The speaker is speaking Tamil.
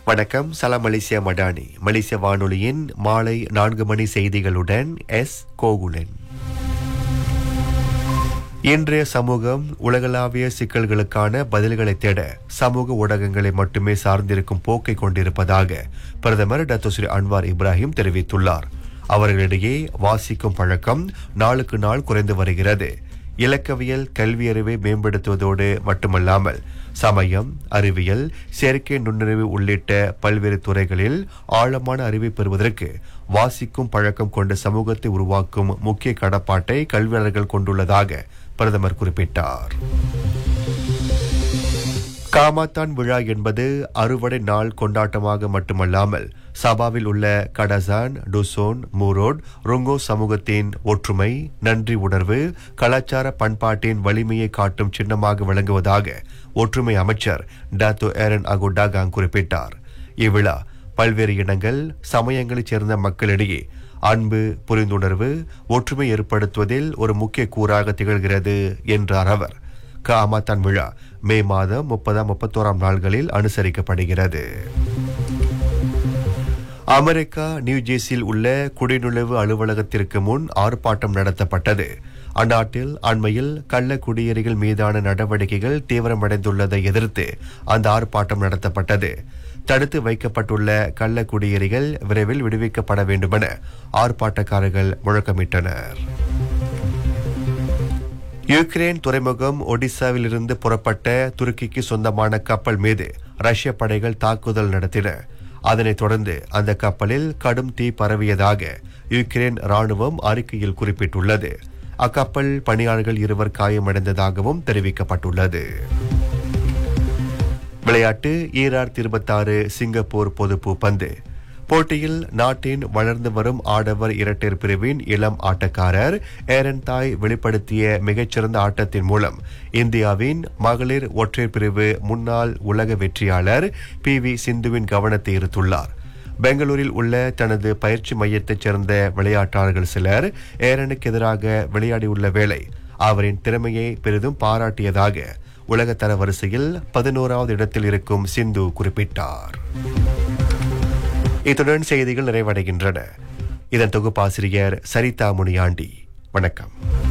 வணக்கம். சலாம் மலேசியா மடானி. மலேசிய வானொலியின் மாலை 4 மணி செய்திகளுடன் எஸ் கோகுலன். இன்றைய சமூகம் உலகளாவிய சிக்கல்களுக்கான பதில்களை தேட சமூக ஊடகங்களை மட்டுமே சார்ந்திருக்கும் போக்கை கொண்டிருப்பதாக பிரதமர் டாக்டர் ஸ்ரீ அன்வார் இப்ராஹிம் தெரிவித்துள்ளார். அவர்களிடையே வாசிக்கும் பழக்கம் நாளுக்கு நாள் குறைந்து வருகிறது. இலக்கவியல் கல்வியறிவை மேம்படுத்துவதோடு மட்டுமல்லாமல் சமயம், அறிவியல், செயற்கை நுண்ணறிவு உள்ளிட்ட பல்வேறு துறைகளில் ஆழமான அறிவை பெறுவதற்கு வாசிக்கும் பழக்கம் கொண்ட சமூகத்தை உருவாக்கும் முக்கிய கடப்பாட்டை கல்வியாளர்கள் கொண்டுள்ளதாக பிரதமர் குறிப்பிட்டார். காமாத்தான் விழா என்பது அறுவடை நாள் கொண்டாட்டமாக மட்டுமல்லாமல் சபாவில் உள்ள கடசான், டுசோன், மூரோட், ருங்கோ சமூகத்தின் ஒற்றுமை, நன்றி உணர்வு, கலாச்சார பண்பாட்டின் வலிமையை காட்டும் சின்னமாக விளங்குவதாக ஒற்றுமை அமைச்சர் டாத்தோ ஏரன் அகுடாகாங் குறிப்பிட்டார். இவ்விழா பல்வேறு இனங்கள், சமயங்களைச் சேர்ந்த மக்களிடையே அன்பு, புரிந்துணர்வு, ஒற்றுமை ஏற்படுத்துவதில் ஒரு முக்கிய கூறாக திகழ்கிறது என்றார் அவர். காமாத்தான் விழா மே மாதம் 30, 31 நாள்களில் அனுசரிக்கப்படுகிறது. அமெரிக்கா நியூஜெர்சியில் உள்ள குடிநுழைவு அலுவலகத்திற்கு முன் ஆர்ப்பாட்டம் நடத்தப்பட்டது. அந்நாட்டில் அண்மையில் கள்ள குடியேறிகள் மீதான நடவடிக்கைகள் தீவிரமடைந்துள்ளதை எதிர்த்து அந்த ஆர்ப்பாட்டம் நடத்தப்பட்டது. தடுத்து வைக்கப்பட்டுள்ள கள்ள குடியேறிகள் விரைவில் விடுவிக்கப்பட வேண்டுமென ஆர்ப்பாட்டக்காரர்கள் முழக்கமிட்டனர். யுக்ரைன் துறைமுகம் ஒடிசாவில் இருந்து புறப்பட்ட துருக்கிக்கு சொந்தமான கப்பல் மீது ரஷ்ய படைகள் தாக்குதல் நடத்தின. அதனைத் தொடர்ந்து அந்த கப்பலில் கடும் தீ பரவியதாக யுக்ரைன் ராணுவம் அறிக்கையில் குறிப்பிட்டுள்ளது. அக்கப்பல் பணியாளர்கள் 2 காயமடைந்ததாகவும் தெரிவிக்கப்பட்டுள்ளது. விளையாட்டு. 2026 சிங்கப்பூர் பொதுப்பூப்பந்து போட்டியில் நாட்டின் வளர்ந்து வரும் ஆடவர் இரட்டையர் பிரிவின் இளம் ஆட்டக்காரர் ஏரன் தாய் வெளிப்படுத்திய மிகச்சிறந்த ஆட்டத்தின் மூலம் இந்தியாவின் மகளிர் ஒற்றையர் பிரிவு முன்னாள் உலக வெற்றியாளர் PV சிந்துவின் கவனத்தை ஈர்த்துள்ளார். பெங்களூரில் உள்ள தனது பயிற்சி மையத்தைச் சேர்ந்த விளையாட்டாளர்கள் சிலர் ஏரனுக்கு எதிராக விளையாடியுள்ள வேளை அவரின் திறமையை பெரிதும் பாராட்டியதாக உலகத்தர வரிசையில் 11வது இடத்தில் இருக்கும் சிந்து குறிப்பிட்டார். இத்துடன் செய்திகள் நிறைவடைகின்றன. இதன் தொகுப்பாசிரியர் சரிதா முனியாண்டி. வணக்கம்.